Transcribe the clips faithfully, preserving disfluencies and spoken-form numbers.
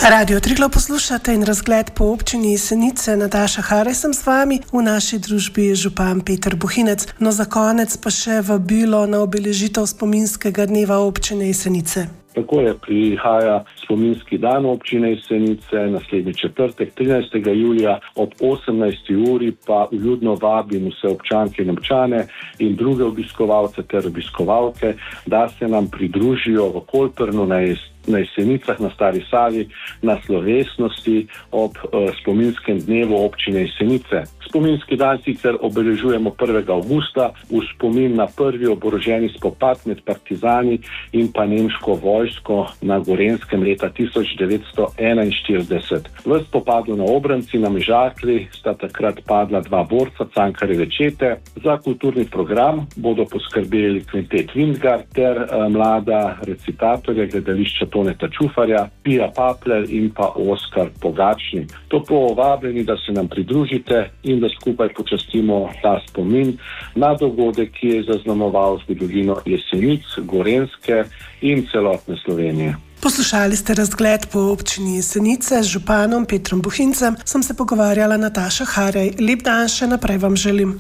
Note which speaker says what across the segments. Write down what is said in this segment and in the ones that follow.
Speaker 1: Radio Triglav poslušate in razgled po občini Jesenice. Nataša Harej sem z vami, v naši družbi je župan Peter Bohinec. No, za konec pa še vabilo na obeležitev spominskega dneva občine Jesenice.
Speaker 2: Tako je, prihaja spominski dan občine Jesenice, naslednji četrtek, trinajstega julija ob osemnajsti uri, pa vljudno vabim vse občanke in občane in druge obiskovalce ter obiskovalke, da se nam pridružijo v Kolpernu na Jesenici. na Jesenicah na Stari Savi na slovesnosti ob uh, spominskem dnevu občine Jesenice. Spominski dan sicer obeležujemo prvega avgusta v spomin na prvi oboroženi spopad med partizani in pa nemško vojsko na Gorenjskem leta tisoč devetsto enainštirideset. V spopadu na Obranci na Mežakli sta takrat padla dva borca Cankarjeve čete. Za kulturni program bodo poskrbeli kvintet Vindgar ter uh, mlada recitatorja gledališča Toneta Čufarja, Pija Papler in pa Oskar Pogačnik. Toplo vabljeni, da se nam pridružite in da skupaj počastimo ta spomin na dogodek, ki je zaznamoval zgodovino Jesenic, Gorenjske in celotne Slovenije.
Speaker 1: Poslušali ste razgled po občini Jesenice z županom Petrom Bohincem. Sem se pogovarjala Nataša Harej. Lep dan še naprej vam želim.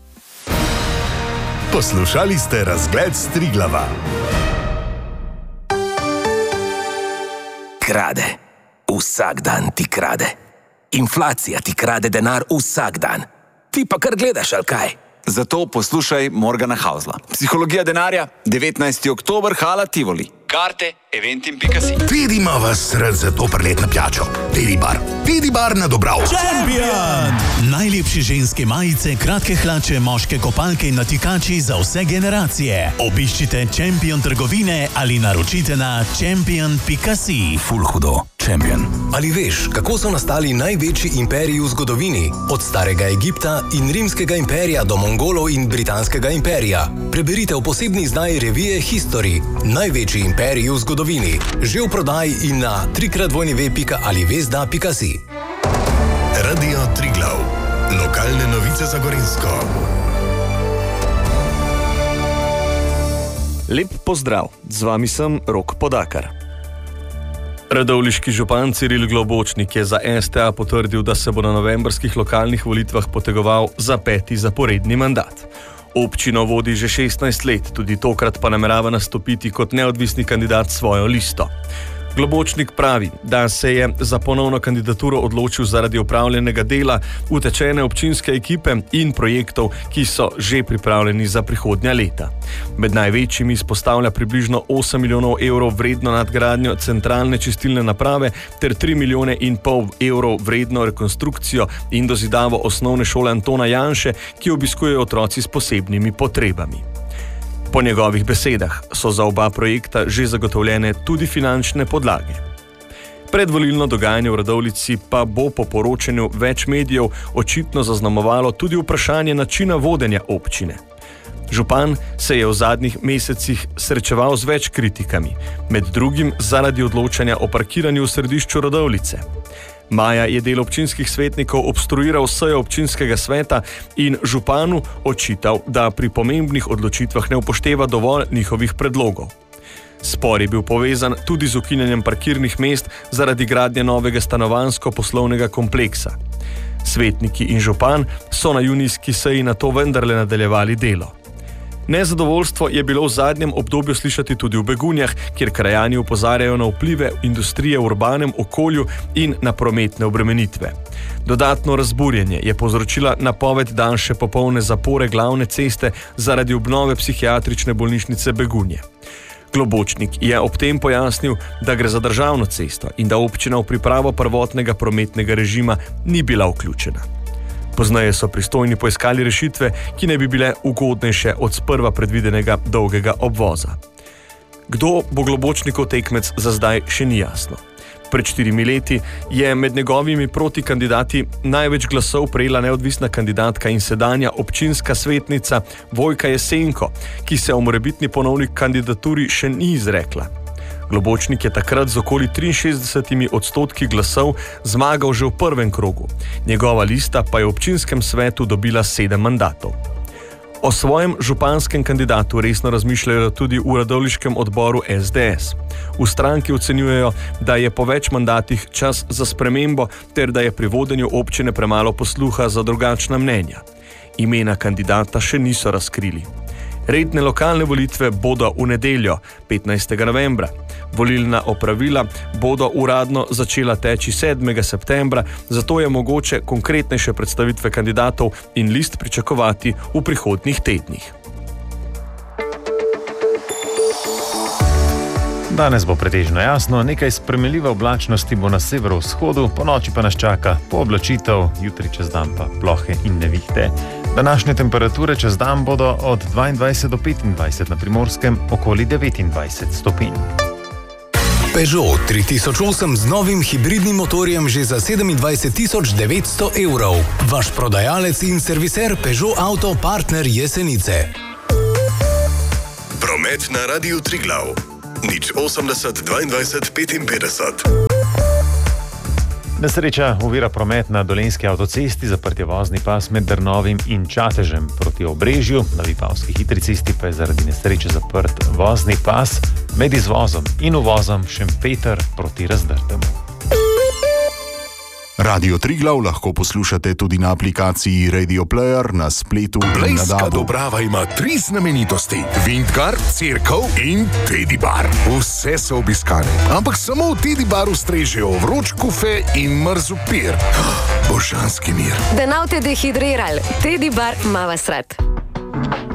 Speaker 3: Poslušali ste razgled s Triglava.
Speaker 4: Krade. Vsak dan ti krade. Inflacija ti krade denar vsak dan. Ti pa kar gledaš, ali kaj?
Speaker 5: Zato poslušaj Morgana Hausla. Psihologija denarja, devetnajsti oktober, Hala Tivoli. Karte eventim pika si.
Speaker 3: Vidi ima vas sred za to prletno pijačo. Vidi bar. Vidi bar na Dobrav.
Speaker 6: Champion! Najlepše ženske majice, kratke hlače, moške kopalke in natikači za vse generacije. Obiščite Champion trgovine ali naročite na champion pika si.
Speaker 4: Ful hudo. Champion. Ali veš, kako so nastali največji imperiji v zgodovini? Od starega Egipta in rimskega imperija do Mongolov in britanskega imperija. Preberite v posebni izdaji revije History. Največji imperiji v zgodovini. Že v prodaji in na trikrat dvojni ve pika ali vezda pika si.
Speaker 3: Radio Triglav. Lokalne novice za Gorenjsko.
Speaker 7: Lep pozdrav, z vami sem Rok Podakar. Radovljiški župan Ciril Globočnik je za S T A potrdil, da se bo na novembrskih lokalnih volitvah potegoval za peti zaporedni mandat. Občino vodi že šestnajst let, tudi tokrat pa namerava nastopiti kot neodvisni kandidat svojo listo. Globočnik pravi, da se je za ponovno kandidaturo odločil zaradi opravljenega dela, utečene občinske ekipe in projektov, ki so že pripravljeni za prihodnja leta. Med največjimi izpostavlja približno osem milijonov evrov vredno nadgradnjo centralne čistilne naprave ter tri milijone in pol evrov vredno rekonstrukcijo in dozidavo osnovne šole Antona Janše, ki obiskujejo otroci s posebnimi potrebami. Po njegovih besedah so za oba projekta že zagotovljene tudi finančne podlage. Predvolilno dogajanje v Radovljici pa bo po poročanju več medijev očitno zaznamovalo tudi vprašanje načina vodenja občine. Župan se je v zadnjih mesecih srečeval z več kritikami, med drugim zaradi odločanja o parkiranju v središču Radovljice. Maja je del občinskih svetnikov obstruiral sejo občinskega sveta in županu očital, da pri pomembnih odločitvah ne upošteva dovolj njihovih predlogov. Spor je bil povezan tudi z ukinjanjem parkirnih mest zaradi gradnje novega stanovanjsko-poslovnega kompleksa. Svetniki in župan so na junijski seji nato vendarle nadaljevali delo. Nezadovoljstvo je bilo v zadnjem obdobju slišati tudi v Begunjah, kjer krajani opozarjajo na vplive industrije v urbanem okolju in na prometne obremenitve. Dodatno razburjenje je povzročila napoved daljše popolne zapore glavne ceste zaradi obnove psihiatrične bolnišnice Begunje. Globočnik je ob tem pojasnil, da gre za državno cesto in da občina v pripravo prvotnega prometnega režima ni bila vključena. Pozneje so pristojni poiskali rešitve, ki ne bi bile ugodnejše od sprva predvidenega dolgega obvoza. Kdo bo Globočnikov tekmec, za zdaj še ni jasno. Pred štirimi leti je med njegovimi protikandidati največ glasov prejela neodvisna kandidatka in sedanja občinska svetnica Vojka Jesenko, ki se o morebitni ponovni kandidaturi še ni izrekla. Globočnik je takrat z okoli triinšestdesetimi odstotki glasov zmagal že v prvem krogu. Njegova lista pa je v občinskem svetu dobila sedem mandatov. O svojem županskem kandidatu resno razmišljajo tudi v radovljiškem odboru S D S. V stranki ocenjujejo, da je po več mandatih čas za spremembo ter da je pri vodenju občine premalo posluha za drugačna mnenja. Imena kandidata še niso razkrili. Redne lokalne volitve bodo v nedeljo, petnajstega novembra. Volilna opravila bodo uradno začela teči sedmega septembra, zato je mogoče konkretnejše predstavitve kandidatov in list pričakovati v prihodnjih tednih.
Speaker 8: Danes bo pretežno jasno, nekaj spremenljive oblačnosti bo na severovzhodu, ponoči pa nas čaka pooblačitev, jutri čez dan pa plohe in nevihte. Današnje temperature čez dan bodo od dvaindvajset do petindvajset, na Primorskem okoli devetindvajset stopinj.
Speaker 4: Peugeot tri tisoč osem z novim hibridnim motorjem že za sedemindvajset tisoč devetsto evrov. Vaš prodajalec in serviser Peugeot Auto Partner Jesenice.
Speaker 3: Promet na Radiu Triglav. Nič osemdeset dvaindvajset petinpetdeset.
Speaker 8: Nesreča ovira promet na Dolenjski avtocesti, zaprt je vozni pas med Drnovim in Čatežem proti Obrežju. Na Vipavski hitri cesti pa je zaradi nesreče zaprt vozni pas med izvozom in uvozom Šempeter proti Razdrtemu.
Speaker 3: Radio Triglav lahko poslušate tudi na aplikaciji Radio Player, na spletu in na
Speaker 9: Blejska
Speaker 3: dabu.
Speaker 9: Dobrava ima tri znamenitosti. Vintgar, Cerkev in Teddy Bar. Vse so obiskane. Ampak samo v Teddy Baru strežejo vroč kufe in mrzu pir. Božanski mir.
Speaker 10: Da ne boste dehidrirali, Teddy Bar ima vas rad.